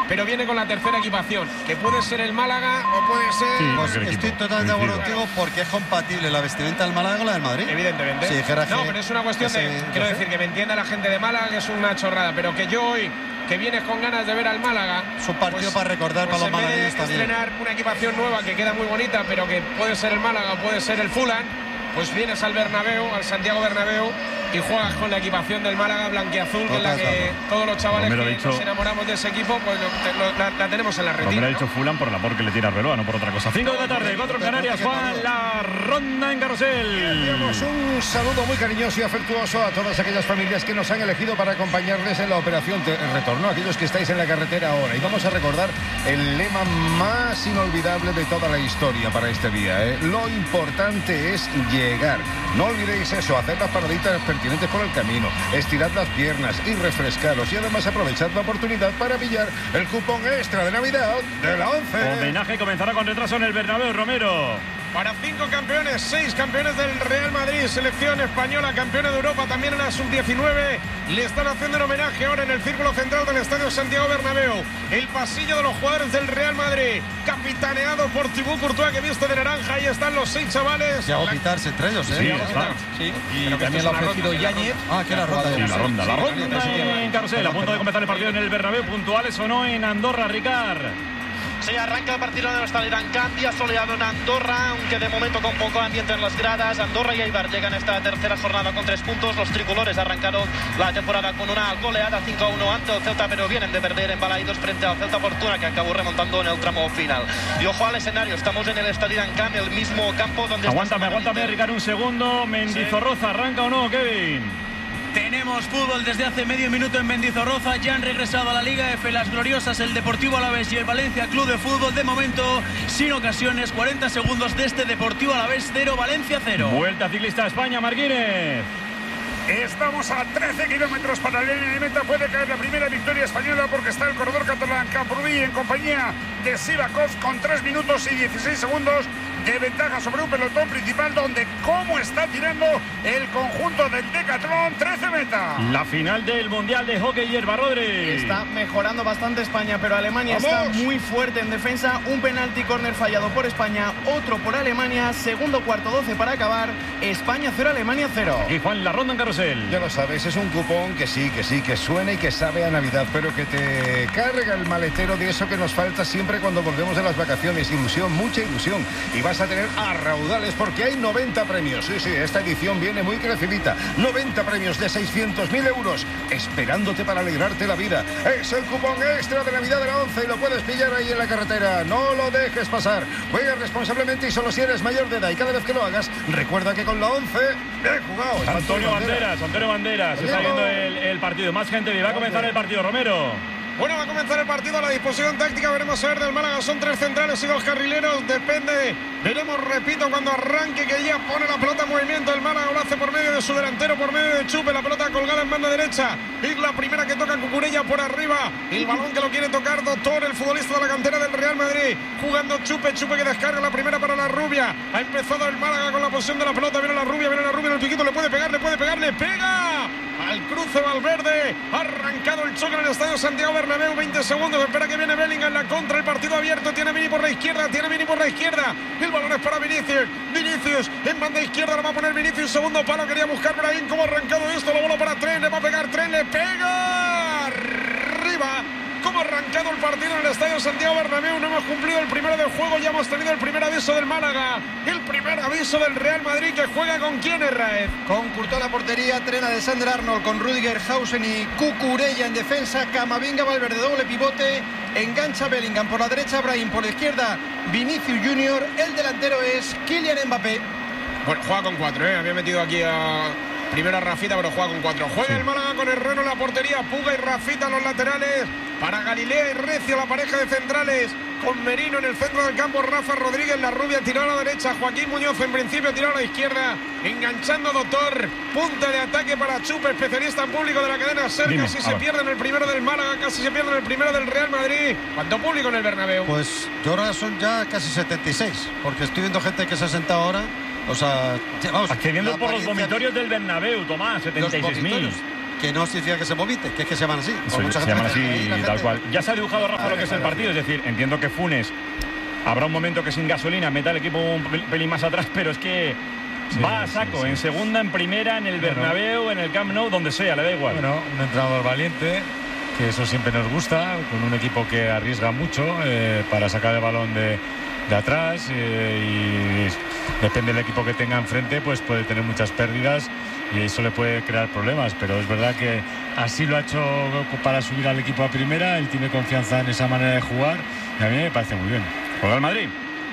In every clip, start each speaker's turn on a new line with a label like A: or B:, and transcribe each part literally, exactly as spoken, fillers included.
A: pero viene con la tercera equipación, que puede ser el Málaga o puede ser...
B: Sí,
C: pues estoy
B: equipo,
C: totalmente de acuerdo
B: coincido.
C: contigo porque es compatible la vestimenta del Málaga con la del Madrid.
A: Evidentemente.
C: Si dijera
A: no,
C: que-
A: pero es una cuestión
C: que
A: de...
C: se-
A: Quiero
C: no sé.
A: decir, que me entienda la gente de Málaga, que es una chorrada, pero que yo hoy, que vienes con ganas de ver al Málaga...
C: Es un partido para recordar
A: pues
C: para los
A: en vez de
C: malagueños también.
A: estrenar una equipación nueva que queda muy bonita, pero que puede ser el Málaga o puede ser el Fulham, pues vienes al Bernabéu, al Santiago Bernabéu, y juegas con la equipación del Málaga blanquiazul, que es la que todos los chavales
B: Romero
A: que
B: ha dicho-
A: nos enamoramos de ese equipo, pues lo- te- lo- la, la tenemos en la
B: Romero
A: retina,
B: ha dicho
A: ¿no?
B: Fulham por el amor que le tira a Arbeloa, no por otra cosa. cinco de la tarde, cuatro en Canarias, Juan, la ronda en Carrusel.
D: Enviamos un saludo muy cariñoso y afectuoso a todas aquellas familias que nos han elegido para acompañarles en la operación de retorno, aquellos que estáis en la carretera ahora. Y vamos a recordar el lema más inolvidable de toda la historia para este día, ¿eh? Lo importante es llegar. No olvidéis eso, hacer las paraditas pertinentes por el camino, estirad las piernas y refrescaros. Y además aprovechad la oportunidad para pillar el cupón extra de Navidad de la once.
B: Homenaje comenzará con retraso en el Bernabéu, Romero.
A: Para cinco campeones, seis campeones del Real Madrid, selección española, campeona de Europa, también en la sub diecinueve. Le están haciendo un homenaje ahora en el círculo central del Estadio Santiago Bernabéu. El pasillo de los jugadores del Real Madrid, capitaneado por Thibaut Courtois, que viste de naranja. Ahí están los seis chavales.
C: Se hago
A: La-
C: pitarse entre ellos, ¿eh?
B: Sí, está.
E: Sí,
A: Pero
E: y
A: que
E: también
A: esto
E: lo
A: es
E: ha
A: una
E: ofrecido
A: ronda,
E: Yáñez.
C: Ah, que la ronda.
B: Sí, la ronda, la
A: Sí,
B: ronda
A: sí,
B: en Carrusel. A punto de comenzar el partido en el Bernabéu, puntuales o no en Andorra, Ricard.
F: Sí, arranca el partido en el Estadio Can, día soleado en Andorra, aunque de momento con poco ambiente en las gradas. Andorra y Eibar llegan a esta tercera jornada con tres puntos. Los tricolores arrancaron la temporada con una goleada cinco a uno ante el Ceuta, pero vienen de perder en Balaidos frente al Celta Fortuna, que acabó remontando en el tramo final. Y ojo al escenario, estamos en el Estadio Can, el mismo campo donde...
B: Aguántame, aguántame, Ricard, un segundo. Mendizorroza, ¿arranca o no, Kevin?
E: Tenemos fútbol desde hace medio minuto en Mendizorroza. Ya han regresado a la Liga F las gloriosas, el Deportivo Alavés y el Valencia Club de Fútbol. De momento, sin ocasiones, cuarenta segundos de este Deportivo Alavés cero, Valencia cero.
B: Vuelta ciclista a España, Marquínez.
G: Estamos a trece kilómetros para la línea de meta. Puede caer la primera victoria española porque está el corredor catalán Camprubí en compañía de Sivakov con tres minutos y dieciséis segundos de ventaja sobre un pelotón principal donde cómo está tirando el conjunto del Decathlon. trece meta.
B: La final del Mundial de Hockey Hierba, Rodri.
H: Está mejorando bastante España, pero Alemania
G: ¡Vamos!
H: está muy fuerte en defensa. Un penalti córner fallado por España, otro por Alemania. Segundo cuarto, doce para acabar. España cero, Alemania cero.
B: Y Juan, la ronda en Carrusel.
D: Ya lo sabes, es un cupón que sí, que sí, que suena y que sabe a Navidad, pero que te carga el maletero de eso que nos falta siempre cuando volvemos de las vacaciones. Ilusión, mucha ilusión. Y vas a tener a raudales porque hay noventa premios. Sí, sí, esta edición viene muy crecidita. noventa premios de seiscientos mil euros esperándote para alegrarte la vida. Es el cupón extra de Navidad de la once y lo puedes pillar ahí en la carretera. No lo dejes pasar. Juega responsablemente y solo si eres mayor de edad. Y cada vez que lo hagas, recuerda que con la once, bien jugado. Está
B: Antonio Banderas, Antonio Banderas. Está viendo el, el partido. Más gente. Va a comenzar el partido, Romero.
A: Bueno, va a comenzar el partido a la disposición táctica. Veremos a ver del Málaga. Son tres centrales y dos carrileros. Depende. Veremos, repito, cuando arranque, que ya pone la pelota en movimiento. El Málaga lo hace por medio de su delantero, por medio de Chupe. La pelota colgada en banda derecha. Y la primera que toca Cucurella por arriba. El balón que lo quiere tocar Doctor, el futbolista de la cantera del Real Madrid. Jugando Chupe. Chupe que descarga la primera para la Rubia. Ha empezado el Málaga con la posición de la pelota. Viene la Rubia, viene la Rubia en el piquito. Le puede pegar, le puede pegar, le pega. Al cruce Valverde. Ha arrancado el choque en el Estadio Santiago Bernabéu. veinte segundos. Espera que viene Bellingham en la contra. El partido abierto. Tiene Vini por la izquierda. Tiene Vini por la izquierda. El balón es para Vinicius. Vinicius en banda izquierda. Lo va a poner Vinicius. Segundo palo. Quería buscar por ahí cómo ha arrancado esto. La bola para Tren. Le va a pegar Tren. Le pega. Arriba. Cómo ha arrancado el partido en el Estadio Santiago Bernabéu. No hemos cumplido el primero del juego. Ya hemos tenido el primer aviso del Málaga. El primer aviso del Real Madrid, que juega con quién, Raez.
E: Con Courtois la portería, Tren Alexander Arnold con Rüdiger, Hausen y Cucurella en defensa. Camavinga, Valverde, doble pivote. Engancha Bellingham por la derecha, Brahim por la izquierda, Vinicius Junior. El delantero es Kylian Mbappé.
A: Bueno, juega con cuatro, ¿eh? Había metido aquí a... Primero a Rafita, pero juega con cuatro. Juega el Málaga con Herrero en la portería. Puga y Rafita en los laterales. Para Galilea y Recio, la pareja de centrales. Con Merino en el centro del campo. Rafa Rodríguez, la rubia, tiró a la derecha. Joaquín Muñoz en principio tiró a la izquierda. Enganchando Doctor. Punta de ataque para Chupe, especialista en público de la cadena SER.
B: Dime,
A: Casi se
B: ver.
A: pierde en el primero del Málaga. Casi se pierde en el primero del Real Madrid. ¿Cuánto público en el Bernabéu?
C: Pues yo ahora son ya casi setenta y seis, porque estoy viendo gente que se ha sentado ahora. O sea, ya, vamos,
B: Accediendo
C: la
B: por los
C: apariencia-
B: vomitorios del Bernabéu, Tomás, setenta y seis mil.
C: Los vomitorios. que no significa que se vomite, que es que se llaman así.
B: Eso,
C: mucha
B: se
C: gente
B: llaman
C: dice,
B: así,
C: "Ahí la
B: tal
C: gente".
B: cual. Ya se ha dibujado, Rafa, lo que es el partido. Es decir, entiendo que Funes habrá un momento que sin gasolina meta el equipo un pelín más atrás, pero es que sí, va a saco, sí, sí. en segunda, en primera, en el Bernabéu, bueno, en el Camp Nou, donde sea, le da igual.
I: Bueno, un entrenador valiente, que eso siempre nos gusta, con un equipo que arriesga mucho eh, para sacar el balón de, de atrás eh, y depende del equipo que tenga enfrente, pues puede tener muchas pérdidas y eso le puede crear problemas, pero es verdad que así lo ha hecho para subir al equipo a primera. Él tiene confianza en esa manera de jugar y a mí me parece muy bien.
B: Juega el Madrid.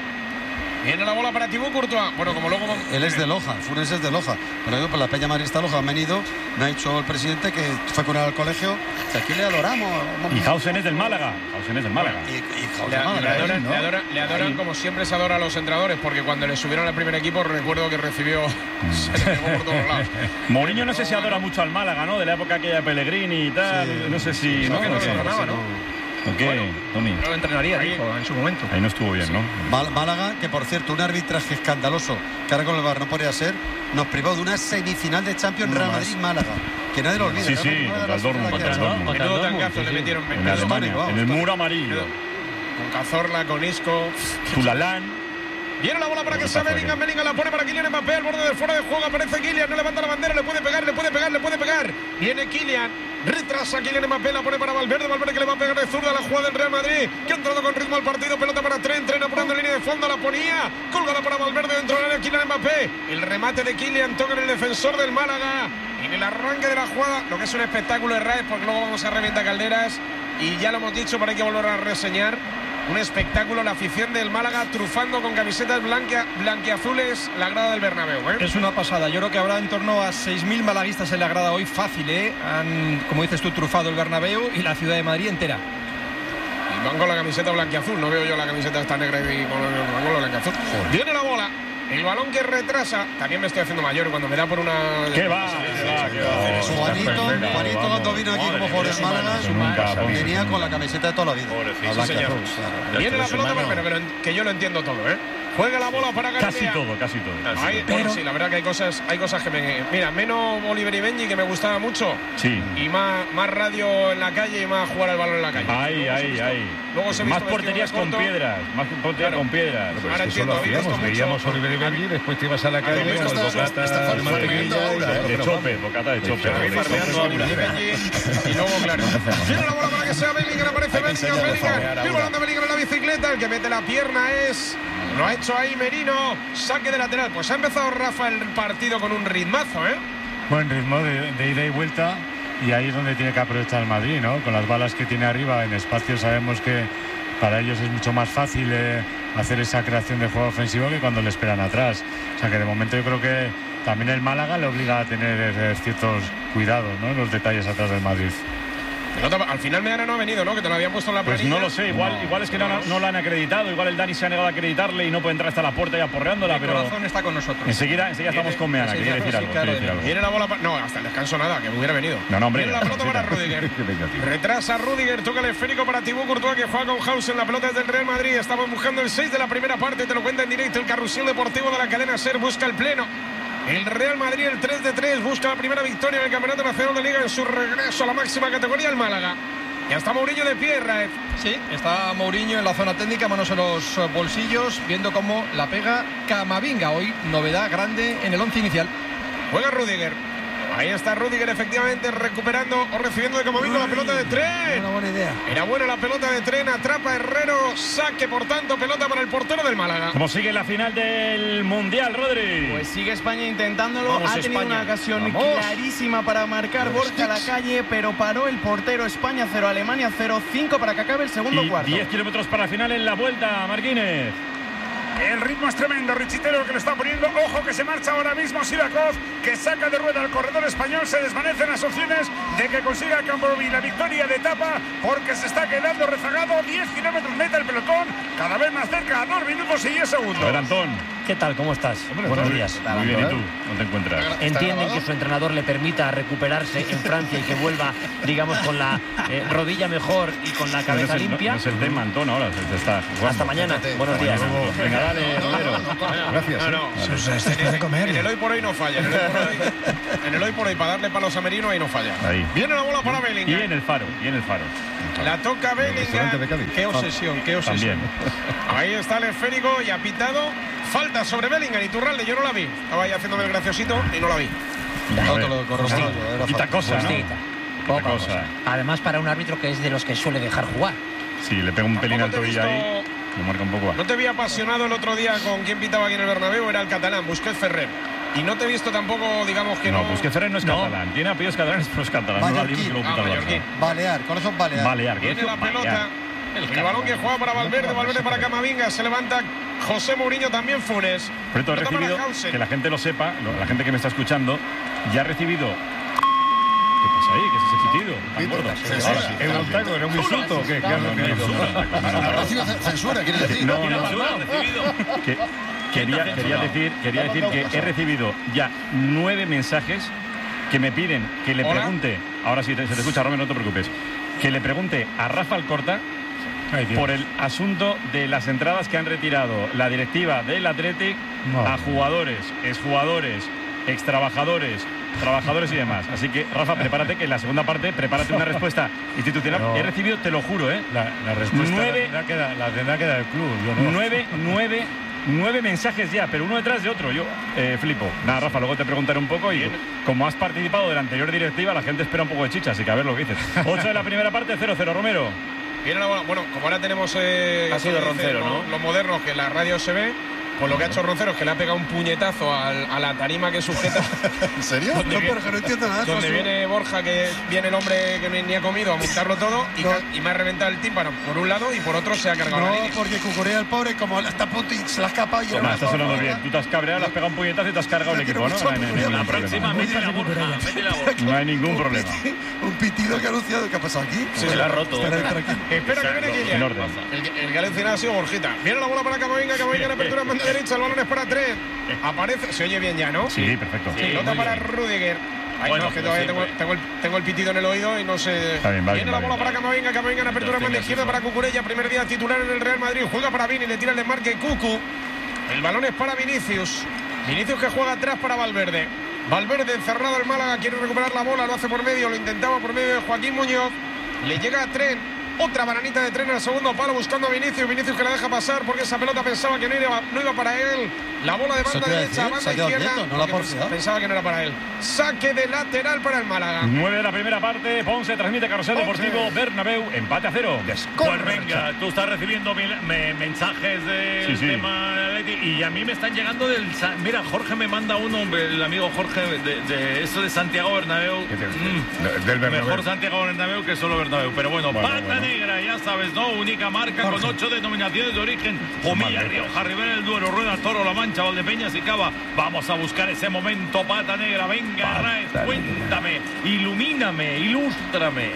A: Viene la bola para Thibaut Courtois. Bueno, como luego...
C: Él es de Loja, Funes es de Loja. Pero yo, por la Peña Marista Loja han venido, me ha dicho el presidente que fue con él al colegio, que aquí le adoramos.
B: Y Hausen es del Málaga. Hausen es del Málaga.
C: Y, y Hausen
A: Le,
C: Málaga,
A: le adoran,
C: ahí, ¿no?
A: le adoran, le adoran como siempre se adora a los entrenadores, porque cuando le subieron al primer equipo recuerdo que recibió... se le pegó por todos lados.
B: Mourinho no sé si adora mucho al Málaga, ¿no? De la época aquella de Pellegrini y tal.
C: Sí,
B: no sé si...
A: Sí,
B: ¿no?
A: que no
B: ¿O qué?
A: lo adoraba, ¿no?
B: ¿O qué, Tony?
F: No lo entrenaría,
A: Ahí-
F: dijo, en su momento.
B: Ahí no estuvo bien, ¿no?
C: Mal- Málaga, que por cierto, un arbitraje escandaloso, que ahora con el V A R no podría ser, nos privó de una semifinal de Champions
I: Uno
C: Real
I: más.
C: Madrid-Málaga. Que nadie lo olvide.
B: Sí,
C: Real
B: sí,
C: Madrid, una de
B: contra
C: las
B: el Dortmund,
C: finales que
B: contra el
C: ha hecho.
B: Dortmund.
A: Menudo
I: Dortmund,
A: tangazo
I: sí,
A: le
I: sí.
A: metieron.
B: En
A: menudo
B: Alemania,
C: vamos,
B: en el
C: vamos.
B: muro amarillo.
A: Con Cazorla, con Isco.
B: Tulalán.
A: Viene la bola para que sea Bellingham, Bellingham la pone para Kylian Mbappé al borde del fuera de juego, aparece Kylian, no levanta la bandera, le puede pegar, le puede pegar, le puede pegar. Viene Kylian, retrasa Kylian Mbappé, la pone para Valverde, Valverde que le va a pegar de zurda a la jugada del Real Madrid, que ha entrado con ritmo al partido, pelota para Trent, Trent apurando en línea de fondo, la ponía, colgada para Valverde dentro del área, Kylian Mbappé, el remate de Kylian, toca en el defensor del Málaga, en el arranque de la jugada, lo que es un espectáculo de Raes, porque luego vamos a reventar calderas, y ya lo hemos dicho, pero hay que volver a reseñar. Un espectáculo, la afición del Málaga trufando con camisetas blanca, blanquiazules la grada del Bernabéu, ¿eh?
E: Es una pasada. Yo creo que habrá en torno a seis mil malaguistas en la grada hoy, fácil, ¿eh? Han, como dices tú, trufado el Bernabéu y la ciudad de Madrid entera.
A: Y van con la camiseta blanquiazul, no veo yo la camiseta esta negra y con el con la blanquiazul. Viene la bola, el balón que retrasa, también me estoy haciendo mayor cuando me da por una...
B: ¿Qué va? ¿Qué va? ¿Qué va?
C: Juanito, Juanito cuando vino aquí como jugador del Málaga,
B: Nunca,
C: venía con la camiseta de toda la vida. La blanca
A: señor.
C: azul, claro.
A: Viene la pelota, pero que, lo- que yo lo entiendo todo, ¿eh? Juega la bola para García.
B: Casi todo, casi todo.
A: Ay, bueno, sí, la verdad que hay cosas, hay cosas que me... Mira, menos Oliver y Benji, que me gustaba mucho.
B: Sí.
A: Y más, más radio en la calle y más jugar al balón en la calle.
B: Ahí,
A: Luego os he
B: ahí,
A: visto-
B: ahí.
A: Luego os he
B: Más
A: visto
B: porterías
A: vestido de
B: con
A: corto.
B: piedras. Más porterías
A: Claro.
B: con piedras.
A: Ahora entiendo,
G: Eso lo
A: habéis visto
G: hacíamos,
A: mucho-
G: veíamos a Oliver y Benji, después te ibas a la calle
A: Habéis
G: con
A: visto
G: el
A: estas-
G: bocata
A: estas
G: de mantequilla y
B: De, de chope, bocata de chope.
A: Habéis fardeando a Oliver y Benji y luego, claro. Viene la bola para que sea Bellingham, aparece Bellingham, Bellingham. El balón de Bellingham en la bicicleta, el que mete la pierna es... Lo ha hecho ahí Merino, saque de lateral. Pues ha empezado Rafa el partido con un ritmazo, ¿eh?
I: Buen ritmo de, de ida y vuelta, y ahí es donde tiene que aprovechar el Madrid, ¿no? Con las balas que tiene arriba en espacio, sabemos que para ellos es mucho más fácil eh, hacer esa creación de juego ofensivo que cuando le esperan atrás. O sea que de momento yo creo que también el Málaga le obliga a tener eh, ciertos cuidados, ¿no? En los detalles atrás del Madrid.
A: Pelota, al final Meana no ha venido, ¿no? Que te lo habían puesto en la
B: Pues
A: planilla.
B: no lo sé, igual, igual es que no, no lo han acreditado, igual el Dani se ha negado a acreditarle y no puede entrar hasta la puerta ya porreándola,
E: El
B: pero
E: corazón está con nosotros.
B: enseguida, enseguida estamos con Meana,
E: Sí,
B: quería
E: sí,
B: decir
E: sí,
B: algo.
E: claro,
B: quería decir algo.
A: Viene la bola para... No, hasta el descanso nada, que hubiera venido.
B: No, no, hombre.
A: Viene la pelota para Rudiger. Retrasa Rudiger, toca el esférico para Thibaut Courtois, que juega con Hausen. La pelota es del Real Madrid. Estamos buscando el seis de la primera parte. Te lo cuenta en directo el carrusel deportivo de la cadena SER. Busca el pleno. El Real Madrid, el tres de tres, busca la primera victoria en el Campeonato Nacional de Liga en su regreso a la máxima categoría, el Málaga. Ya está Mourinho de pie, Raed.
E: Sí, está Mourinho en la zona técnica, manos en los eh, bolsillos, viendo cómo la pega Camavinga. Hoy novedad grande en el once inicial.
A: Juega Rudiger. Ahí está Rudiger efectivamente recuperando o recibiendo de Camavinga la pelota de Tren.
C: Una buena idea.
A: Era buena la pelota de Tren, atrapa Herrero, saque por tanto, pelota para el portero del Málaga.
B: ¿Cómo sigue la final del Mundial, Rodri?
H: Pues sigue España intentándolo.
A: Vamos,
H: ha tenido
A: España.
H: una ocasión
A: Vamos.
H: clarísima para marcar Borja Lacalle, pero paró el portero. España cero, Alemania cero, cinco para que acabe el segundo
B: Y
H: cuarto.
B: diez kilómetros para la final en la vuelta, Marquínez.
G: El ritmo es tremendo, Richitero que lo está poniendo. Ojo que se marcha ahora mismo Sivakov, que saca de rueda al corredor español. Se desvanecen las opciones de que consiga Camproví la victoria de etapa, porque se está quedando rezagado. diez kilómetros meta el pelotón, cada vez más cerca, a dos minutos y diez segundos.
B: A ver, Antón.
J: ¿Qué tal? ¿Cómo estás?
B: Hombre,
J: Buenos
B: muy
J: días.
B: bien. Muy bien, ¿y tú? ¿Cómo te encuentras?
J: ¿Entienden que su entrenador le permita recuperarse en Francia y que vuelva, digamos, con la eh, rodilla mejor y con la cabeza
B: no es el,
J: limpia?
B: No, no es el tema, Antón, ahora se está jugando.
J: Hasta mañana. Buenos días.
B: Venga, dale, Romero.
D: Gracias.
A: No, no.
K: En el, comer,
A: en el hoy por hoy no falla. En el hoy por hoy, en el hoy, por hoy para darle palos a Merino ahí no falla.
B: Ahí.
A: Viene la bola para Bellingham.
B: Y en el faro, y en el faro.
A: La toca Bellingham.
E: Qué obsesión, qué obsesión.
B: También.
A: Ahí está el esférico y ha pitado. Falta sobre Bellingham. Iturralde, yo no la vi. Estaba ahí haciéndome el graciosito y no la vi.
C: No te lo corresponde.
B: Quita cosa, ¿no?
J: Justita.
B: Quita
J: Poca
B: cosa.
J: cosa. Además, para un árbitro que es de los que suele dejar jugar.
B: Sí, le pega un pelín al
A: Tampoco te he
B: tobillo
A: visto-
B: ahí. Le marca un poco.
A: No te vi apasionado el otro día con quien pitaba aquí en el Bernabéu, era el catalán, Busquets Ferrer. Y no te he visto tampoco, digamos que no.
B: No, pues que Ferrer no es catalán. Tiene apellidos catalanes, pero es catalán. No la
C: Mallorquín.
B: digo que lo
A: Ah,
B: quita el
A: mallorquín.
B: Barça.
C: Balear, corazón balear.
B: Balear.
A: Viene la
B: Balear.
A: pelota. El balón que juega para Valverde, Valverde para Camavinga. Se levanta José Mourinho, también Funes.
B: Por esto he
A: Pelota para
B: recibido,
A: Hausen.
B: que la gente lo sepa, lo- la gente que me está escuchando, ya ha recibido. ¿Qué pasa ahí? ¿Qué es ese pitido? Tan gordo.
D: Ahora sí.
B: ¿Es un taco? ¿Era un insulto? ¿Qué? ¿Qué hago? ¿Qué hago?
C: Ha recibido censura, quiere decir.
B: No, no. Que- Quería, quería, decir, quería decir que he recibido ya nueve mensajes que me piden que le
A: Hola.
B: pregunte, ahora sí te- se te escucha, Romero, no te preocupes, que le pregunte a Rafa Alcorta
I: Ay, Dios.
B: por el asunto de las entradas que han retirado la directiva del Athletic
I: Madre
B: a jugadores, exjugadores, extrabajadores, trabajadores y demás. Así que, Rafa, prepárate que en la segunda parte, prepárate una respuesta institucional.
I: No.
B: He recibido, te lo juro, ¿eh?
I: La, la respuesta
B: Nueve-
I: la tendrá que dar- la tendrá que dar el club. Yo no.
B: Nueve, nueve, nueve mensajes ya, pero uno detrás de otro. Yo eh, flipo. Nada, Rafa, luego te preguntaré un poco y como has participado de la anterior directiva, la gente espera un poco de chicha, así que a ver lo que dices. ocho de la primera parte, cero cero, Romero.
A: Viene la bola. Bueno, como ahora tenemos. Eh,
H: Ha sido
A: como dicen
H: Roncero,
A: los-
H: ¿no?
A: Los modernos que en la radio se ve. Pues lo que ha hecho Roncero es que le ha pegado un puñetazo al- a la tarima que sujeta.
C: ¿En serio?
A: ¿Dónde
C: No,
A: viene?
C: pero que no entiendo nada.
A: Donde
C: Josu.
A: viene Borja, que viene el hombre que ni, ni ha comido a montarlo todo y,
C: No.
A: ca- y me ha reventado el tímpano por un lado y por otro se ha cargado la
C: No,
A: línea.
C: porque Cucurea, el pobre, como está a punto y se la escapa y...
B: Nah, estás sonando bien. Tú te has cabreado, le has pegado un puñetazo y te has cargado el equipo, ¿no? No hay- no hay ningún
L: La
B: problema.
L: próxima, mete la Borja, mete la Borja.
B: No hay ningún problema.
C: Un pitido que ha anunciado. ¿Qué ha pasado aquí?
A: Sí,
H: Se la ha roto.
C: Estará tranquilo.
A: Espera que viene
B: En
A: Kylian.
B: orden.
A: El, que- el que ha alucinado ha sido Borjita. Viene la bola para Camavinga, Camavinga en apertura en banda derecha, el balón es para tres. Aparece, se oye bien ya, ¿no?
B: Sí, perfecto.
A: Pelota para Rudiger. Ay,
L: Bueno,
A: no, es que
L: como
A: todavía tengo,
L: siempre.
A: tengo el, tengo el pitido en el oído y no sé.
B: Está bien, va
A: Viene
B: bien,
A: la
B: va
A: bola
B: bien.
A: para Camavinga, Camavinga en apertura en banda
L: tengas
A: izquierda
L: eso.
A: para Cucurella, primer día titular en el Real Madrid. Juega para Vini, le tira el desmarque Cucu. El balón es para Vinicius. Vinicius que juega atrás para Valverde. Valverde encerrado el Málaga, quiere recuperar la bola, lo hace por medio, lo intentaba por medio de Joaquín Muñoz. Le llega a Tren. Otra bananita de Tren al segundo palo buscando a Vinicius. Vinicius que la deja pasar porque esa pelota pensaba que no iba, no iba para él. La bola de
C: Eso
A: banda
C: te iba a
A: derecha,
C: decir, se
A: banda
C: ha quedado
A: izquierda.
C: quieto, no la ha
A: porque
C: porfiado.
A: Pensaba que no era para él. Saque de lateral para el Málaga.
B: nueve de la primera parte, Ponce transmite Carrusel Deportivo Bernabéu, empate a cero.
L: Pues venga, tú estás recibiendo mil- me- mensajes del
B: Sí, sí.
L: tema del Atleti y a mí me están llegando del... Sa- Mira, Jorge me manda uno, el amigo Jorge, de, de eso de Santiago Bernabéu. Mm,
D: Del Bernabéu.
L: Mejor Santiago Bernabéu que solo Bernabéu. Pero bueno,
B: Bueno,
L: pata
B: bueno.
L: negra, ya sabes, ¿no? Única marca con ocho denominaciones de origen. Humilla,
B: Madre.
L: Rioja, Rivera del Duero, Rueda, Toro, La Mancha, Valdepeñas y Cava. Vamos a buscar ese momento, pata negra. Venga, Raez, cuéntame, ilumíname, ilústrame.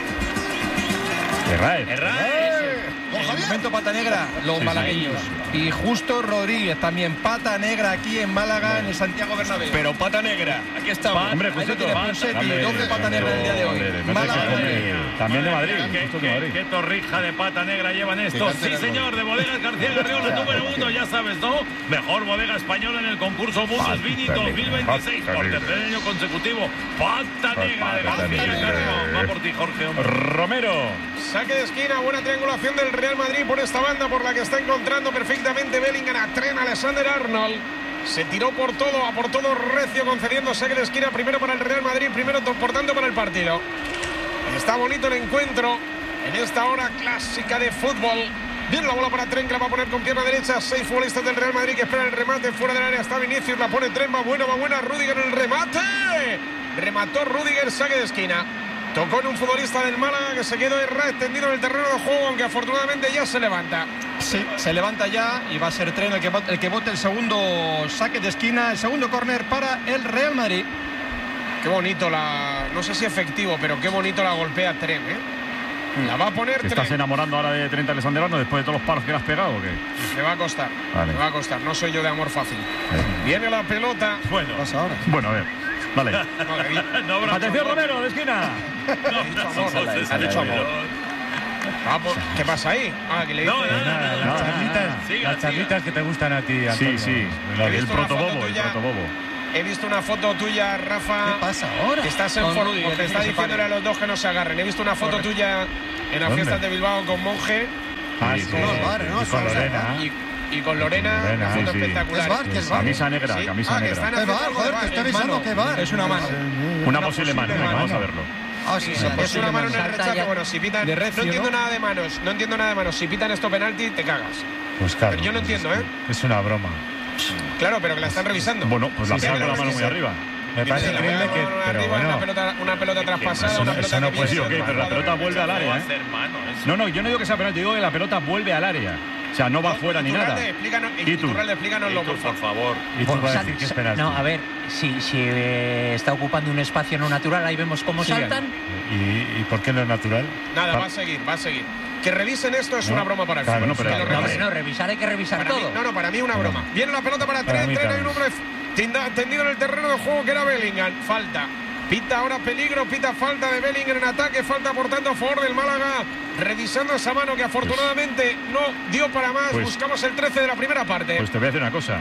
B: Herraez.
L: Raez.
E: El momento pata negra, los
B: Sí,
E: malagueños. Y Justo Rodríguez también, pata negra aquí en Málaga, en el Santiago Bernabéu.
H: Pero pata negra, aquí estamos.
B: Hombre,
E: Ahí lo
B: Justito.
E: tiene Ponseti,
B: Dale,
E: doble pata negra en el día de hoy.
B: hombre, no te
E: Málaga,
B: quejes,
E: Madrid.
B: hombre. También de Madrid.
L: ¿Qué,
B: Justo de
L: qué-
B: Madrid.
L: qué torrija de pata negra llevan estos?
C: Gigante
L: Sí,
C: del
L: señor, de Bodegas García Garriola, número uno, ya sabes, ¿no? Mejor bodega española en el concurso Mundus Vini dos mil veintiséis por tercer año consecutivo. Pata negra de García Garriola. Va por ti, Jorge. hombre.
B: Romero.
A: Saque de esquina, buena triangulación del Real Madrid por esta banda por la que está encontrando perfectamente Bellingham a Tren Alexander Arnold. Se tiró por todo, a por todo recio, concediendo saque de esquina primero para el Real Madrid, primero por tanto para el partido. Está bonito el encuentro en esta hora clásica de fútbol. Viene la bola para Tren, que la va a poner con pierna derecha. Seis futbolistas del Real Madrid que esperan el remate fuera del área. Está Vinicius, la pone Tren, va buena, va buena. Rudiger en el remate. Remató Rudiger, saque de esquina. Tocó en un futbolista del Málaga que se quedó errado extendido en el terreno de juego, aunque afortunadamente ya se levanta.
E: Sí, se levanta ya y va a ser Tren el que, el que bote el segundo saque de esquina, el segundo córner para el Real Madrid.
A: Qué bonito la... No sé si efectivo, pero qué bonito la golpea Tren, ¿eh? La va a poner.
B: ¿Te estás enamorando ahora de Trent Alexander-Arnold después de todos los palos que le has pegado o qué?
A: Le va a costar.
B: Vale.
A: Le va a costar. No soy yo de amor fácil. Vale. Viene la pelota.
B: Bueno.
C: ¿Qué pasa ahora?
B: Bueno, a ver. Vale.
L: No, no,
B: Atención, Romero, de esquina.
L: No, no,
A: Ha dicho amor. Ah, pues, ¿qué pasa ahí? Ah, que le dice.
L: No, no, no,
I: Las
L: no,
I: charlitas,
L: siga,
I: las charlitas que te gustan a ti, Antonio.
B: Sí, sí.
A: He
B: El
A: visto una
B: protobobo,
A: foto
B: el
A: tuya.
B: protobobo.
A: He visto una foto tuya, Rafa.
C: ¿Qué pasa ahora?
A: Que estás en
H: Con
A: foro,
H: Rudiger,
A: porque
H: que
A: está
H: se
A: diciéndole a
H: separen.
A: los dos que no se agarren. He visto una foto
H: Correcto.
A: tuya en las
I: ¿Dónde?
A: fiestas de Bilbao con Monje
B: Ah,
I: Sí,
B: sí.
I: sí,
C: No,
I: sí.
C: vale, no,
I: Y con
C: eso es
I: Lorena.
A: y, y con Lorena.
I: Lorena,
A: una foto
B: sí, sí.
A: espectacular.
C: Es bar, que es bar.
B: Camisa negra,
A: Sí.
B: camisa
A: Ah, que
B: negra.
A: están
C: ¿Qué
A: haciendo
C: bar?
A: algo de
C: Joder,
A: bar.
C: te estoy
A: Es
C: avisando
A: mano.
C: que bar.
E: Es una mano.
B: Una posible mano,
A: posible
B: venga, vamos a
A: mano.
B: verlo.
C: Ah, sí, sí.
A: Es una mano en el
J: Salta
A: rechazo.
J: ya.
A: Bueno, si pitan.
E: De
A: No
E: recio,
A: entiendo
E: ¿no?
A: nada de manos. No entiendo nada de manos. Si pitan esto penalti, te cagas.
I: Pues claro.
A: Pero yo no entiendo, ¿eh?
I: Es una broma.
A: Claro, pero que la están revisando.
B: Bueno, pues la
I: Sí, sí,
B: pega con la
A: que
B: mano
A: lo
B: muy
A: revisen.
B: arriba.
I: Me parece
A: Tiene la
I: increíble que.
A: mano
I: Pero
A: arriba,
I: bueno.
A: una pelota, una pelota traspasada,
I: eso no-
A: una
I: eso
A: pelota
I: no
A: que
I: puede
A: viene
B: ser,
A: del
B: ok, pero la
A: jugador
B: pelota vuelve al
A: rechazo.
B: área,
L: va a
B: ¿eh?
L: hacer mano. eso.
B: No, no, yo no digo que sea penalti, digo que la pelota vuelve al área. O sea, no va afuera ni nada.
A: Iturralde, explícanos,
B: ¿Y tú?
A: Iturralde, explícanoslo,
L: Y tú,
A: por
L: por
A: favor.
L: favor.
I: Y tú vas a
J: Sal-
I: decir que es
J: sa-
I: penalti.
J: No, a ver, si, si eh, está ocupando un espacio no natural, ahí vemos cómo
A: Sigan.
J: saltan.
I: ¿Y, ¿Y por qué no es natural?
A: Nada,
B: Pa-
A: va a seguir, va a seguir. Que revisen esto es
I: No,
A: una broma para el
I: claro,
A: fútbol.
B: no, pero-
A: Que lo
B: no,
J: No,
A: revisen.
J: hombre, no, revisar hay que revisar
A: Para mí-
J: todo.
A: no, no, para mí una broma. Viene la pelota para
I: Para
A: Trent,
I: mí
A: Trent, hay un
I: también.
A: hombre tinda- tendido en el terreno de juego que era Bellingham. Falta. Pita ahora peligro, pita falta de Bellingham en ataque, falta por tanto a favor del Málaga. Revisando esa mano que afortunadamente no dio para más.
B: Pues-
A: Buscamos el trece de la primera parte.
B: Pues te voy a decir una cosa.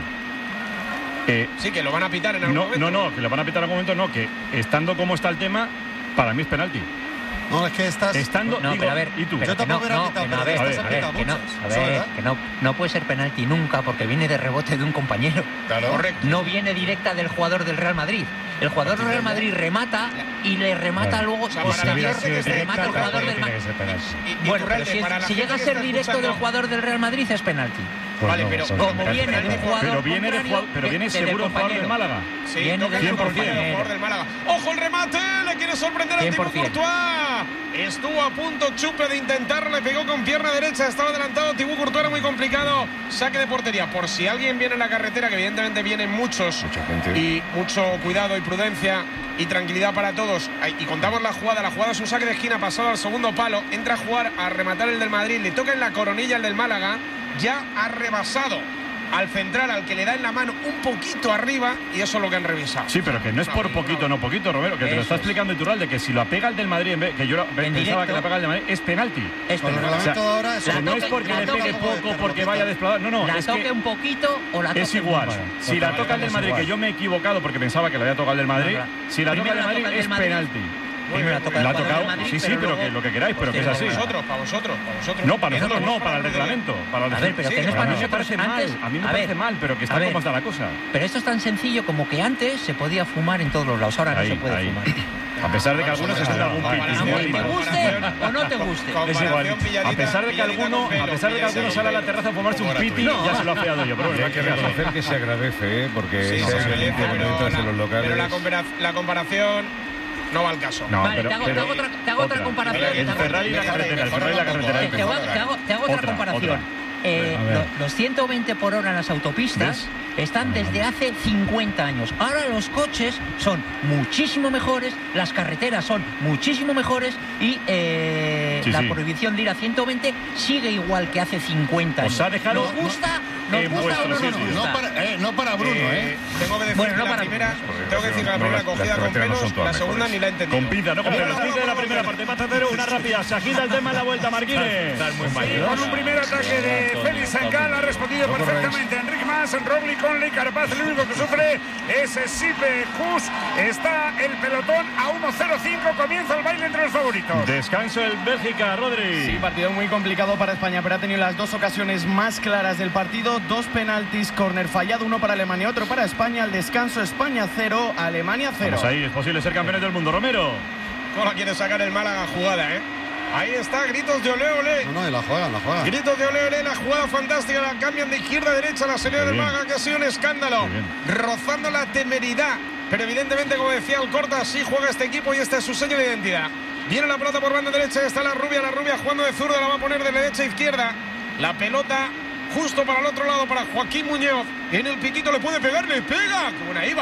B: Eh,
A: Sí, que lo van a pitar en algún
B: no,
A: momento.
B: no, no, que lo van a pitar en algún momento, no, que estando como está el tema, para mí es penalti.
C: No, es que estás.
B: Estando,
J: No,
B: digo,
J: pero a ver,
B: ¿y tú?
J: pero
C: Yo
J: que no,
C: tampoco hubiera
J: no,
C: pitado,
J: que no, a
C: pero
J: ver,
B: estas
J: a
C: han
J: ver,
C: pitado
J: que no,
C: muchas,
J: a
C: eso,
J: ver,
C: ¿verdad?
J: que no, no puede ser penalti nunca porque viene de rebote de un compañero.
D: Claro.
A: Correcto.
J: No viene directa del jugador del Real Madrid. El jugador del Real Madrid remata y le remata
I: Claro.
J: luego
A: O sea,
J: posterior,
A: para la gente que esté
J: remata el
A: directa,
J: jugador
A: tampoco
J: del
I: tiene
J: Madrid.
I: que ser penalti.
A: Y- y
J: Bueno,
A: Iturralde,
J: pero si,
A: para la
J: si
A: gente
J: llega a
A: que
J: ser
A: está
J: directo del
A: escuchando-
J: jugador del Real Madrid es penalti.
I: Pues
A: Vale,
I: no,
A: pero
I: son
A: como
J: Como
I: penalti.
J: viene de un jugador
B: Pero viene, de
J: contrario,
B: jugador- pero
J: de-
B: viene
J: de-
B: seguro
J: del
B: el jugador del
J: compañero.
B: Málaga.
A: Sí,
J: Viene
A: toca
J: del
A: el
B: cien por cien.
A: jugador del Málaga. ¡Ojo el remate! Le quiere sorprender a Thibaut
J: cien por cien.
A: Courtois. Estuvo a punto Chupe de intentarlo, le pegó con pierna derecha, estaba adelantado Thibaut Courtois, era muy complicado. Saque de portería. Por si alguien viene en la carretera, que evidentemente vienen muchos.
D: Mucha gente.
A: Y mucho cuidado y prudencia y tranquilidad para todos. Ay, Y contamos la jugada. La jugada es un saque de esquina pasado al segundo palo. Entra a jugar a rematar el del Madrid. Le toca en la coronilla el del Málaga. Ya ha rebasado al central, al que le da en la mano un poquito arriba, y eso es lo que han revisado.
B: Sí, pero que no es por poquito, no poquito, Romero, que te lo
J: Eso
B: está
J: es.
B: explicando Iturralde, que si la pega el del Madrid, en vez, que yo pensaba
J: directo.
B: que la pega el del Madrid, es penalti.
J: Es
C: Con el
J: penalti.
C: reglamento de ahora, eso
J: La
B: Que no es
J: toque-
B: porque
J: la
B: le
J: toque-
B: pegue poco, porque vaya desplazado. No, no,
J: la
B: es
J: toque
B: que
J: un poquito o la toque
B: es igual.
J: mucho.
B: Si la toca el del Madrid, que yo me he equivocado porque pensaba que la había tocado el del Madrid,
J: No, no.
B: si la toca
J: Primero
B: el del
J: la
B: Madrid
J: toca el
B: es
J: del Madrid.
B: penalti.
J: Primero la toca el
B: La ha
J: jugador
B: tocado,
J: del Madrid,
B: sí, sí, pero
J: luego-
B: que lo que queráis, pero que es
A: Para
B: así.
A: vosotros, para vosotros, para vosotros.
B: No, para
A: Eso
B: nosotros
A: lo
B: no, para el
A: hemos
B: reglamento. Para el
J: A ver, pero
A: Sí,
J: que no es
A: para
J: para
B: a mí me parece
J: nosotros.
B: mal,
J: Antes,
B: a mí me
J: a
B: parece
J: ver,
B: mal, pero que
J: a
B: está
J: ver.
B: como está la cosa.
J: Pero esto es tan sencillo como que antes se podía fumar en todos los lados, ahora
B: Ahí,
J: no se puede
B: ahí.
J: fumar.
B: A pesar de que algunos se sientan algún
I: vale,
B: pitis,
I: vale,
B: igual.
J: Te guste o no te guste.
B: Es igual. A pesar de que alguno, a pesar de que alguno sale a la terraza a fumarse un piti, ya se lo ha feado yo. Pero
D: Y
B: bueno,
D: hay que
B: ¿qué hacer?
D: reconocer que se agradece, ¿eh? Porque
A: Sí,
D: ese
A: se agradece,
D: ambiente
A: pero
D: cuando entras
A: la-
D: en los locales.
A: pero la, compara- la comparación no va al caso.
B: No,
J: Vale,
B: pero-
J: te hago,
B: pero-
J: te hago otra, te hago otra comparación.
B: El
J: te hago-
B: Ferrari y la carretera, el Ferrari y la carretera.
J: te, te hago, te hago- te hago otra,
B: Otra,
J: comparación.
B: otra.
J: Eh,
I: A ver.
J: lo- los ciento veinte por hora en las autopistas están desde hace cincuenta años. Ahora los coches son muchísimo mejores, las carreteras son muchísimo mejores y eh,
B: Sí,
J: la
B: sí.
J: prohibición de ir a ciento veinte sigue igual que hace cincuenta años.
B: Os ha dejado
J: ¿Nos gusta? ¿Nos
B: en
J: gusta o no
B: vuestro
J: nos
B: sitio.
J: gusta?
E: No para, eh, no para Bruno, ¿eh?
A: Tengo que decir
J: Bueno, no
A: que la
J: para-
A: primera, tengo que decir que la
D: no,
A: primera
D: las- las
A: cogida con
D: carreteras no son
A: pelos,
D: todas
A: la segunda
D: mejores.
A: ni la he entendido.
B: Con pinza, no con pelos. quince de la primera parte, empate a cero, una rápida. Se agita el tema en la vuelta, Marquines.
L: Estás muy
G: Sí,
L: mayor.
G: con un primer ataque de Félix Sancal ha respondido perfectamente Enrique Mas, Roglic, Conley, Carapaz. El único que sufre es Sipe Hus. Está el pelotón a uno cero cinco. Comienza el baile entre los favoritos.
B: Descanso el Bélgica, Rodri.
H: Sí, partido muy complicado para España, pero ha tenido las dos ocasiones más claras del partido. Dos penaltis, córner fallado, uno para Alemania, otro para España. Al descanso, España cero, Alemania cero.
B: Vamos ahí, es posible ser campeones del mundo. Romero.
A: ¿Cómo la quiere sacar el Málaga jugada, eh? Ahí está, gritos de ole, ole.
C: No, no, y la juegan, la juegan.
A: Gritos de ole, ole, la jugada fantástica, la cambian de izquierda a derecha, la salida
B: Qué
A: del
B: bien.
A: Málaga, que ha sido un escándalo,
B: Qué bien.
A: rozando la temeridad, pero evidentemente, como decía Alcorta, así juega este equipo y este es su sello de identidad. Viene la pelota por banda derecha, está la rubia, la rubia jugando de zurda, la va a poner de derecha a izquierda, la pelota justo para el otro lado, para Joaquín Muñoz, en el piquito le puede pegar, le pega, qué buena iba.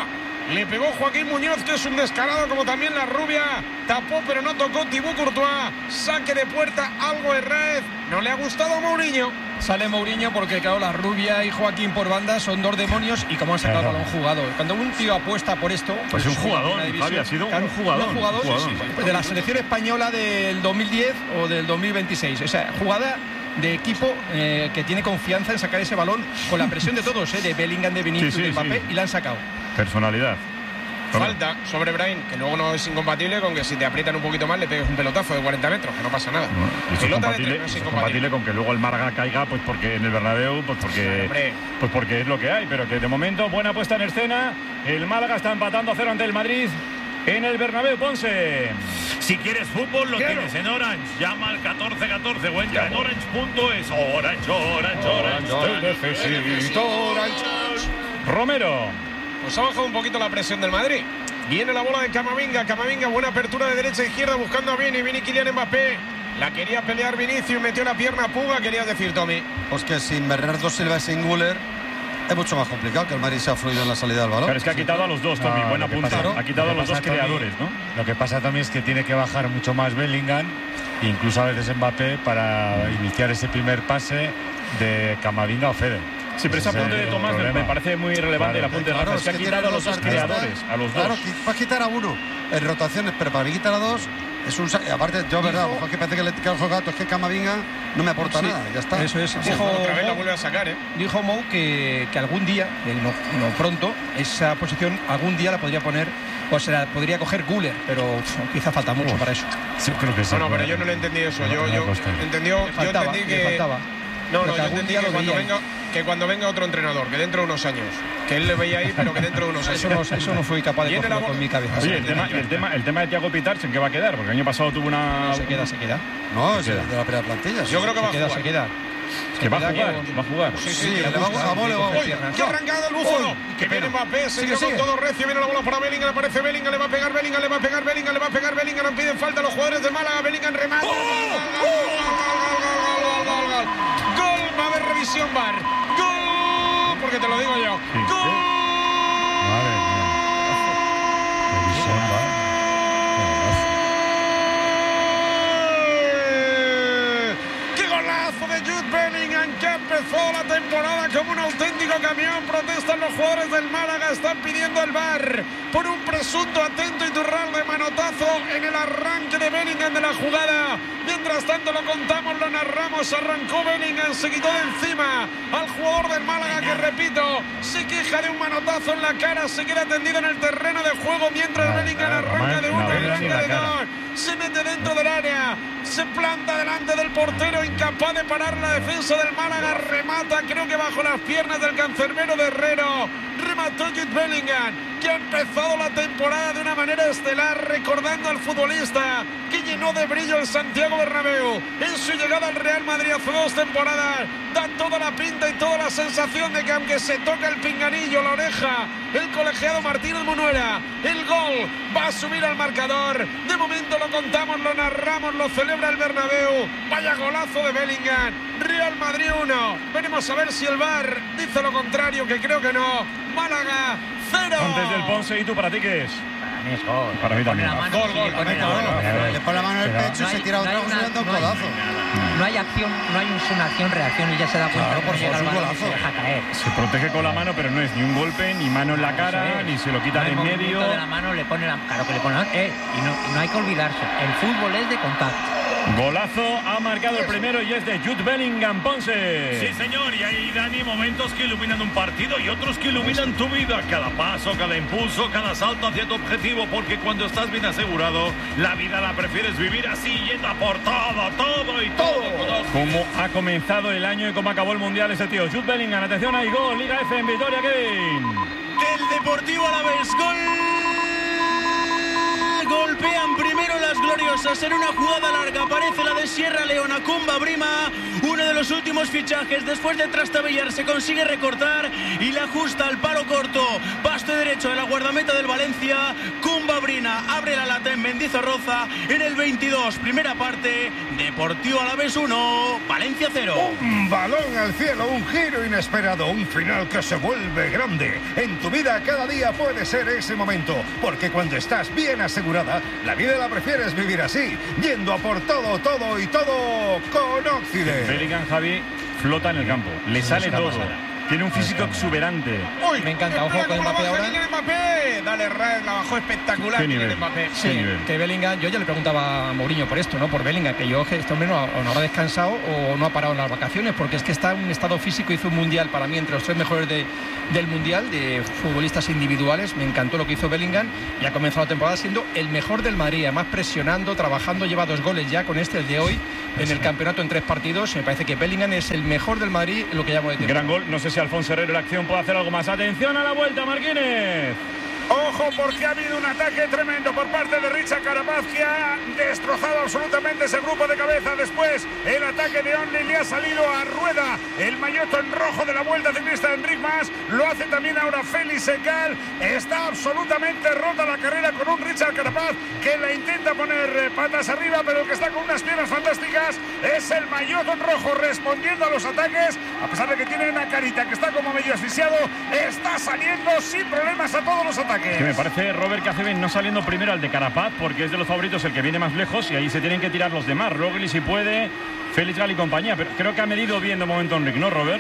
A: Le pegó Joaquín Muñoz, que es un descarado, como también la rubia. Tapó, pero no tocó Thibaut Courtois. Saque de puerta, algo Herrez. No le ha gustado a Mourinho.
E: Sale Mourinho porque, claro, la rubia y Joaquín por banda son dos demonios y como han sacado el balón jugado. Cuando un tío apuesta por esto...
B: Pues, pues un jugador, Javi, ha sido un jugador.
E: Un jugador,
B: jugador.
E: Sí, sí, sí. De la selección española del dos mil diez o del dos mil veintiséis. O sea, jugada de equipo eh, que tiene confianza en sacar ese balón con la presión de todos, eh, de Bellingham, de Vinicius,
B: sí, sí,
E: de Mbappé,
B: sí.
E: y la han sacado.
B: Personalidad.
A: Falta sobre Brahim, que luego no es incompatible con que si te aprietan un poquito más le pegues un pelotazo de cuarenta metros, que no pasa nada.
B: No, eso es compatible, no es eso es compatible con que luego el Málaga caiga, pues porque en el Bernabéu, pues porque, pues porque es lo que hay, pero que de momento buena puesta en escena. El Málaga está empatando a cero ante el Madrid en el Bernabéu. Ponce.
L: Si quieres fútbol, lo
A: Quiero.
L: tienes en Orange. Llama al catorce catorce o entra en orange punto es. Orange, Orange, Orange.
A: Orange,
L: Te necesito,
A: Orange.
B: Romero.
A: Pues ha bajado un poquito la presión del Madrid. Viene la bola de Camavinga. Camavinga, buena apertura de derecha a izquierda buscando a Vini. Vini Kylian Mbappé. La quería pelear Vinicius, metió la pierna a Puga. Querías decir, Tommy.
C: Pues que sin Bernardo Silva y sin Güler es mucho más complicado que el Madrid se ha fluido en la salida del balón.
B: Pero es que ha quitado a los dos, Tommy.
I: No,
B: Buena
I: lo que
B: punta.
I: pasa-
B: Ha quitado a
I: lo que
B: los dos
I: pasa, Tommy,
B: creadores, ¿no?
I: Lo que pasa también es que tiene que bajar mucho más Bellingham, incluso a veces Mbappé, para iniciar ese primer pase de Camavinga o Fede.
B: Sí, pero ese
I: Ese es
B: apunte de
I: el
B: Tomás me,
I: problema.
B: me parece muy relevante.
I: Claro.
B: El apunte de
C: Claro,
B: Rafa. Es que ha
C: tiene
B: quitado a los dos
C: artistas,
B: creadores, a los
C: Claro,
B: dos.
C: que vas a quitar a uno en rotaciones, pero para mí quitar a dos es un... sa- y aparte, yo, verdad,
E: Dijo-
C: que parece que le queda gato, es que Camavinga no me aporta
E: Sí,
C: nada, ya está.
E: eso es.
C: Sí,
E: Dijo-
A: Otra vez la vuelve a sacar, ¿eh?
E: Dijo Mou que, que algún día, eh, no, no pronto, esa posición algún día la podría poner, o se la podría coger Güler, pero uf, quizá falta mucho
I: Uf.
E: para eso.
I: Sí, creo que sí.
A: No, no, pero yo no le entendí eso. Yo,
I: No, no
A: yo
I: costa.
A: entendió,
E: Le
A: yo
E: faltaba,
A: entendí
E: le
A: que.
E: faltaba.
A: No,
E: Pero
A: no,
E: que
A: yo
E: algún
A: entendí
E: día
A: que
E: lo
A: cuando,
E: veía.
A: venga, que cuando venga otro entrenador, que dentro de unos años, que él le veía ahí, pero que dentro de unos años.
E: Eso no, eso no fui capaz de
A: Viene la
E: cogerlo con
A: bola.
E: mi cabeza.
B: Oye, el tema, y el tema, el tema de Thiago Pitarch, ¿en qué va a quedar? Porque el año pasado tuvo una.
E: No, se queda, se queda.
C: No, es
I: queda.
C: de la primera plantilla.
A: Yo creo que va
E: Se
A: a
E: queda,
A: jugar.
E: se queda.
B: Que va a
E: queda
B: jugar,
E: con-
B: va a jugar.
A: Sí, sí,
C: Sí,
A: que
C: le
A: le
C: va a
A: gusta.
C: a mole, va a
A: Uy, qué arrancada el búfalo.
C: Uy,
A: Que
C: qué
A: viene
C: pena.
A: Mbappé, se
C: Sigue,
A: dio con
C: sigue.
A: todo recio, viene la bola para Bellingham, aparece Bellingham, le va a pegar Bellingham, le va a pegar Bellingham, le va a pegar Bellingham, no piden falta los jugadores de Málaga, Bellingham remata. Gol, gol, gol, gol, gol, gol, gol, gol. Gol, va a haber revisión V A R. Gol, porque te lo digo yo.
I: Sí.
A: Gol.
I: Madre mía. Revisión, va.
A: ¡Qué golazo de Jude Bellingham, que empezó la temporada como un auténtico camión! Protestan los jugadores del Málaga, están pidiendo el V A R por un presunto atento y turral de manotazo en el arranque de Bellingham de la jugada. Mientras tanto lo contamos, lo narramos, arrancó Bellingham, se quitó de encima al jugador del Málaga que, repito, se queja de un manotazo en la cara, se queda tendido en el terreno de juego mientras
I: Nada,
A: Bellingham
I: nada,
A: arranca
I: Román,
A: de
I: no
A: uno
I: ve
A: en
I: ni
A: grande
I: la
A: de
I: cara.
A: gol. Se mete dentro del área, se planta delante del portero, incapaz de parar la defensa del Málaga, remata, creo que bajo las piernas del cancerbero de Herrero, remató Jude Bellingham, que ha empezado la temporada de una manera estelar, recordando al futbolista que llenó de brillo el Santiago Bernabéu en su llegada al Real Madrid hace dos temporadas. Da toda la pinta y toda la sensación de que aunque se toca el pinganillo, la oreja, el colegiado Martínez Munuera, el gol va a subir al marcador. De momento lo contamos, lo narramos, lo celebra el Bernabéu. Vaya golazo de Bellingham. Real Madrid uno. Veremos a ver si el V A R dice lo contrario, que creo que no. Málaga cero.
B: Antes del Ponce, ¿y tú para ti qué es?
J: Para mí es gol.
B: Para mí
J: Pone
B: también.
J: la mano,
A: Gol,
J: sí,
A: gol,
J: le pone la
C: Claro,
J: mano.
C: le pone la mano en el
I: Pero-
C: pecho y
J: No
C: se
J: hay-
C: tira
J: no hay
C: otra cosa y
J: una-
C: le da un
J: no hay-
C: codazo.
J: No hay acción, no hay una acción, reacción y ya se da cuenta
C: Claro,
J: que
C: por
J: no llega
C: favor,
J: al
C: es un
J: balón y se
C: golazo.
J: deja caer.
B: Se protege con la mano, pero no es ni un golpe, ni mano en la cara,
J: Eso es.
B: ni se lo quita
J: No
B: de
J: hay
B: en medio.
J: movimiento de la mano, le pone la, claro que le pone la, eh, y, no, y no hay que olvidarse, el fútbol es de contacto.
B: Golazo, ha marcado el primero y es de Jude Bellingham, Ponce.
L: Sí, señor, y hay, Dani, momentos que iluminan un partido y otros que iluminan tu vida. Cada paso, cada impulso, cada salto hacia tu objetivo, porque cuando estás bien asegurado, la vida la prefieres vivir así, yendo a por todo, todo y todo. todo.
B: Cómo ha comenzado el año y cómo acabó el Mundial ese tío. Jude Bellingham, atención, hay gol, Liga F en Vitoria, Kevin.
K: Del Deportivo Alavés, gol. Golpean primero las gloriosas en una jugada larga. Aparece la de Sierra Leona con Brima. uno de los últimos fichajes. Después de trastabillar se consigue recortar y la ajusta al palo corto. Pasto derecho de la guardameta del Valencia. Kumba Brina abre la lata en Mendizorroza en el veintidós. Primera parte, Deportivo Alavés uno, Valencia cero.
D: Un balón al cielo, un giro inesperado, un final que se vuelve grande. En tu vida cada día puede ser ese momento, porque cuando estás bien asegurada, la vida la prefieres vivir así, yendo a por todo, todo y todo con Occident.
B: Bellingham, Javi, flota en el campo, le sale todo. Tiene un físico exuberante.
A: Uy,
M: me encanta, ojo con Mbappé ahora.
A: Mbappé. Dale, Raz, la bajó espectacular.
B: ¿Qué nivel?
A: Mbappé.
M: Sí, que Bellingham, yo ya le preguntaba a Mourinho por esto, ¿no? Por Bellingham, que yo, que este hombre no, no habrá descansado o no ha parado en las vacaciones, porque es que está en un estado físico. Hizo un mundial para mí entre los tres mejores de, del mundial, de futbolistas individuales. Me encantó lo que hizo Bellingham y ha comenzado la temporada siendo el mejor del Madrid, además presionando, trabajando, lleva dos goles ya con este, el de hoy, en el campeonato en tres partidos. Me parece que Bellingham es el mejor del Madrid en lo que llamo de temporada.
B: Gran gol, no sé si Alfonso Herrero en la acción puede hacer algo más. Atención a la vuelta, Marquínez.
G: Ojo, porque ha habido un ataque tremendo por parte de Richard Carapaz, que ha destrozado absolutamente ese grupo de cabeza. Después el ataque de Only le ha salido a Rueda, el maillot en rojo de la Vuelta Ciclista de Enric Mas. Lo hace también ahora Félix Segal. Está absolutamente rota la carrera con un Richard Carapaz que la intenta poner patas arriba, pero el que está con unas piernas fantásticas es el maillot en rojo, respondiendo a los ataques. A pesar de que tiene una carita que está como medio asfixiado, está saliendo sin problemas a todos los ataques.
B: Que me parece, Robert, que hace bien no saliendo primero al de Carapaz, porque es de los favoritos el que viene más lejos y ahí se tienen que tirar los demás. Roglic si puede, Félix Gal y compañía, pero creo que ha medido bien de momento Enric, ¿no, Robert?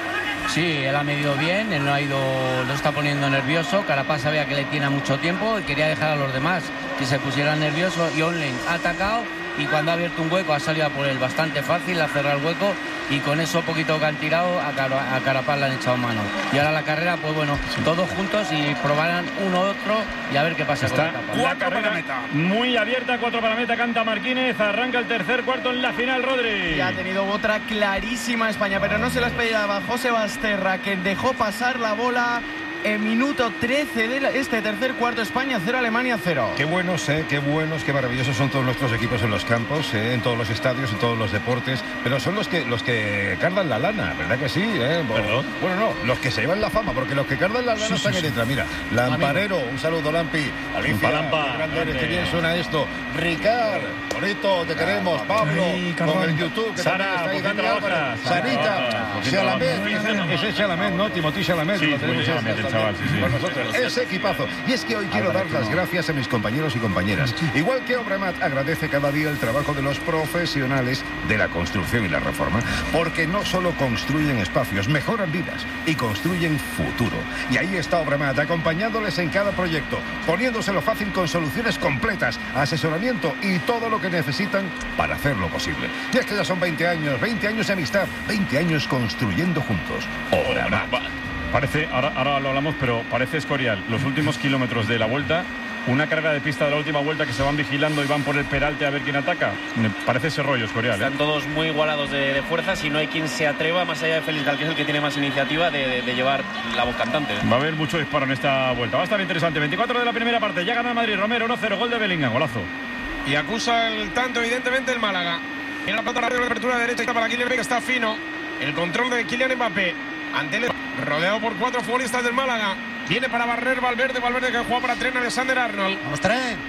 N: Sí, él ha medido bien, él no ha ido, lo está poniendo nervioso. Carapaz sabía que le tiene mucho tiempo y quería dejar a los demás que se pusieran nerviosos, y Only ha atacado y cuando ha abierto un hueco ha salido a por él bastante fácil, a cerrar el hueco, y con eso poquito que han tirado a, Car a Carapaz le han echado mano. Y ahora la carrera, pues bueno, todos juntos y probarán uno otro y a ver qué pasa.
B: Está
N: con
B: la carrera muy abierta, cuatro para meta, canta Marquínez, arranca el tercer cuarto en la final, Rodri.
H: Y ha tenido otra clarísima España, pero no se la esperaba José Basterra, que dejó pasar la bola en minuto trece de este tercer cuarto. España cero, Alemania cero.
D: Qué buenos, eh, qué buenos, qué maravillosos son todos nuestros equipos en los campos, eh, en todos los estadios, en todos los deportes, pero son los que los que cardan la lana, ¿verdad que sí? Eh? Bueno, bueno, no, los que se llevan la fama, porque los que cardan la lana sí, están sí, en letra. Mira, Lamparero, un saludo, Lampi. Alicia,
B: Lampa,
D: qué grande eres, qué bien suena esto. Ricard, bonito, te queremos. Pablo,
M: Ay,
D: con el YouTube, que
B: Sara,
D: también está ahí, Dani Álvarez. Sarita, Chalamet, ese Chalamet, ¿no? Timothy Chalamet,
B: sí,
D: lo tenemos
B: Chalamet, chaval, sí, sí.
D: Con nosotros, ese equipazo. Y es que hoy quiero dar las gracias a mis compañeros y compañeras. Igual que Obramat agradece cada día el trabajo de los profesionales de la construcción y la reforma, porque no solo construyen espacios, mejoran vidas y construyen futuro. Y ahí está Obramat, acompañándoles en cada proyecto, poniéndoselo fácil con soluciones completas, asesoramiento y todo lo que necesitan para hacerlo posible. Y es que ya son veinte años, veinte años de amistad, veinte años construyendo juntos. Obramat.
B: Parece, ahora, ahora lo hablamos, pero parece Escorial. Los últimos kilómetros de la vuelta, una carrera de pista de la última vuelta que se van vigilando y van por el peralte a ver quién ataca. Me parece ese rollo, Escorial. ¿eh?
O: Están todos muy igualados de, de fuerzas y no hay quien se atreva, más allá de Félix Gal, que es el que tiene más iniciativa, de, de, de llevar la voz cantante.
B: Va a haber mucho disparo en esta vuelta. Va a estar interesante. veinticuatro de la primera parte. Ya gana Madrid. Romero uno cero. Gol de Bellingham. Golazo.
A: Y acusa el tanto, evidentemente, el Málaga. Tiene la pelota rápida de apertura derecha para Kylian Mbappé, que está fino. El control de Kylian Mbappé. Ante el... rodeado por cuatro futbolistas del Málaga. Viene para barrer Valverde. Valverde que juega para Trent Alexander-Arnold.
C: ¡Vamos, Trent!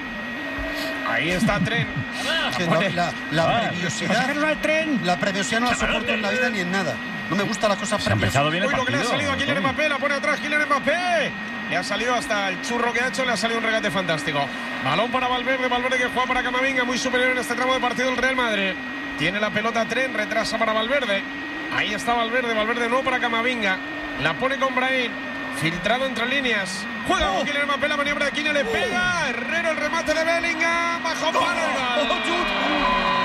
A: Ahí está Trent.
C: La, la, la previosidad. La previosidad no la soporto en la vida ni en nada. No me gustan las cosas previas.
A: Uy, lo que le ha salido a Kylian Mbappé. La pone atrás Kylian Mbappé. Le ha salido hasta el churro que ha hecho. Le ha salido un regate fantástico. Balón para Valverde. Valverde que juega para Camavinga. Muy superior en este tramo de partido el Real Madrid. Tiene la pelota Trent. Retrasa para Valverde. Ahí está Valverde, Valverde no para Camavinga. La pone con Brahim. Filtrado entre líneas. Juega con Kylian Mbappé, la maniobra de Kylian le pega. Herrero, el remate de Bellingham. Bajo para el gol.